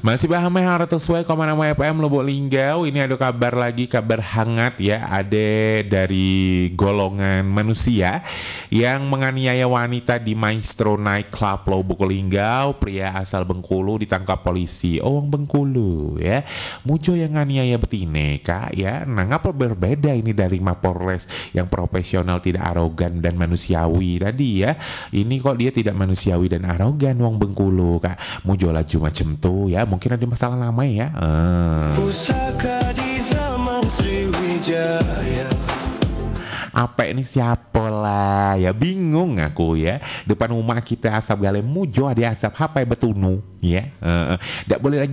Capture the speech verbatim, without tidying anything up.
Masih paham ya harus sesuai Komanama F M Lubuk Linggau. Ini ada kabar lagi, kabar hangat ya. Ada dari golongan manusia yang menganiaya wanita di Maestro Night Club Lubuk Linggau. Pria asal Bengkulu ditangkap polisi. Oh, Bengkulu ya. Mujo yang nganiaya betine kak ya. Nah, ngapa berbeda ini dari Mapolres yang profesional, tidak arogan dan manusiawi tadi ya. Ini kok dia tidak manusiawi dan arogan wong Bengkulu kak. Mujo laju macam tuh ya. Mungkin ada masalah lama ya. Uh. Pusaka di zaman Sriwijaya. Apa ini siapa lah ya, bingung aku ya. Depan rumah kita asap gale mujo ada asap apa betunu ya. Uh, uh. Tidak boleh lagi